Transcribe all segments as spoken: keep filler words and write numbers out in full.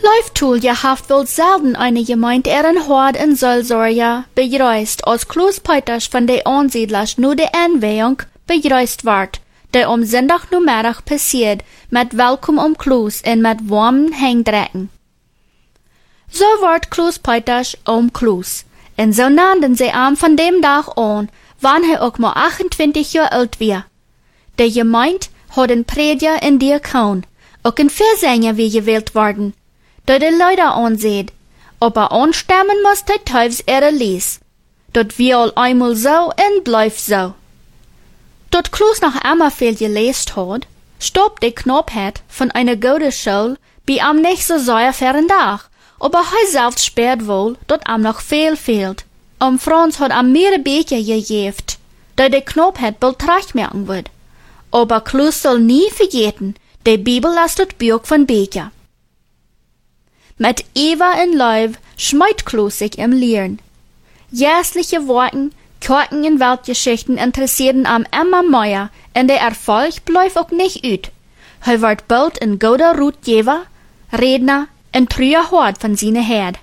Leuftool, je haft wel zelden eine Gemeinde eren hoort en Seelsorge bereist, als Klaus Peuters van de aansiedlers nu de aanwejing bereist wordt, die om zondag numiddag passiert, met welkom om Klaus en met warmen hangdrekken. Zo wordt Klaus Peuters om Klaus, en zo nannten ze hem van dem dag aan, wanneer hij ook maar achtentwintig jaar oud was. De gemeente had een prediger in diakon, ook een verzanger wie gewählt worden, dat de Leute aanziet, aber anstemmen moest hij thuis er lees. Dat wie al einmal zo en blijft zo. Dat Klaus noch einmal viel geleest had, stopp de Knapheit von einer guten Schule bei am nicht so sehr fern Dag, aber hij selbst spürt wohl, dat am noch viel fehlt. Am Franz hat am mehr Becher gegeft, dat de Knapheit bald tracht merken wird. Aber Klaus soll nie vergeten, de Bibel ist das Buch von Becher. Mit Eva en Leib schmeit Klaus sich im Lehren. Jährliche Worten, Korken in Weltgeschichten interessieren am immer mehr, und der Erfolg bleibt auch nicht ut. Hij wird bald ein guter Rutgeber, Redner und treuer Hort von seiner Herd.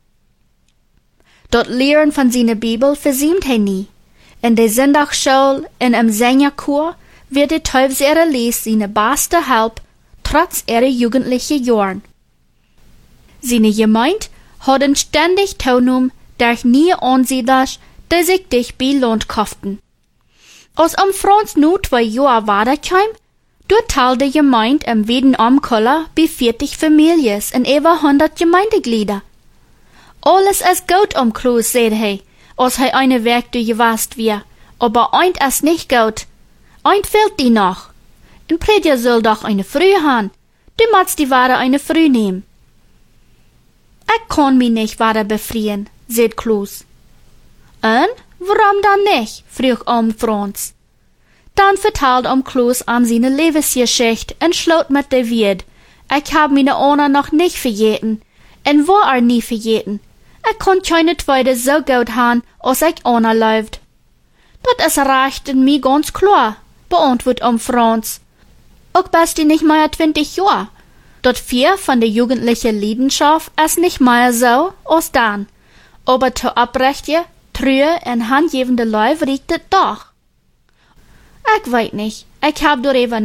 Dat Lehren von seiner Bibel versiemt hij nie. In der Sonntagsschule und im Sängerchor wird die Teufelsehre les seine beste Help, trotz ihrer jugendlichen Jahren. Seine Gemeinde hat ihn ständig teilgenommen durch nie Ansiedlers, die sich dich bei Land kauften. Als am Franz nu zwei Jahre weiterkam, dort teilte die Gemeinde im Wiedenamkoller bei vierzig Families und über hundert Gemeindeglieder. Alles ist gut um Klaus, sagt er, als er eine Werkte gewasst wird, aber eint ist nicht gut. Eint fehlt die noch. Ein Prediger soll doch eine Früh haben. Du musst die Ware eine Früh nehmen. Ich kann mich nicht weiter befreien, sagt Klaus. Und? Warum dann nicht? frug Oom Franz. Dann vertelt Oom Klaus am seine Lebensgeschichte und schloot mit der Wied. Ich hab meine Ona noch nicht vergeten. Und wo er nie vergeten. Ich kann keine zweite so gut haben, als ich Ona läuft. Dat is recht in mir ganz klar, beantwortet Oom Franz. Auch bist du nicht mehr zwanzig Jahre. Dat vier von der jugendlichen Leidenschaft ist nicht mehr so als dann. Aber zu abrichten, treue und handgebende Leute riecht es doch. Ich weiß nicht, ich hab darüber